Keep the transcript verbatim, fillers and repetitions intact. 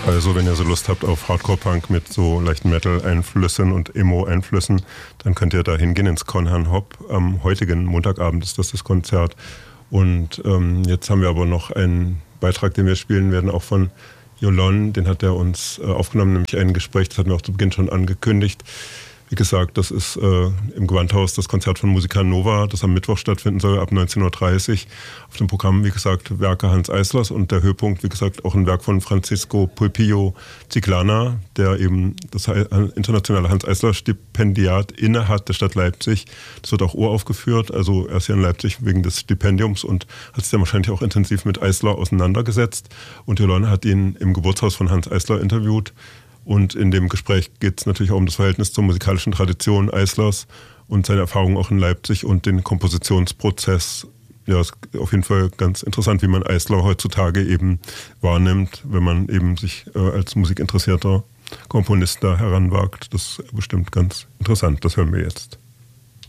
Also wenn ihr so Lust habt auf Hardcore-Punk mit so leichten Metal-Einflüssen und Emo-Einflüssen, dann könnt ihr da hingehen ins Con-Herrn Hopp. Am heutigen Montagabend ist das das Konzert. Und ähm, jetzt haben wir aber noch einen Beitrag, den wir spielen werden, auch von Jolon. Den hat er uns äh, aufgenommen, nämlich ein Gespräch, das hatten wir auch zu Beginn schon angekündigt. Wie gesagt, das ist äh, im Gewandhaus das Konzert von Musica Nova, das am Mittwoch stattfinden soll, ab neunzehn Uhr dreißig. Auf dem Programm, wie gesagt, Werke Hanns Eislers und der Höhepunkt, wie gesagt, auch ein Werk von Francisco Pulpillo Chiclana, der eben das internationale Hanns-Eisler-Stipendiat innehat der Stadt Leipzig. Das wird auch uraufgeführt, also er ist hier in Leipzig wegen des Stipendiums und hat sich dann wahrscheinlich auch intensiv mit Eisler auseinandergesetzt. Und Jolon hat ihn im Geburtshaus von Hanns Eisler interviewt. Und in dem Gespräch geht es natürlich auch um das Verhältnis zur musikalischen Tradition Eislers und seine Erfahrungen auch in Leipzig und den Kompositionsprozess. Ja, ist auf jeden Fall ganz interessant, wie man Eisler heutzutage eben wahrnimmt, wenn man eben sich äh, als musikinteressierter Komponist da heranwagt. Das ist bestimmt ganz interessant. Das hören wir jetzt.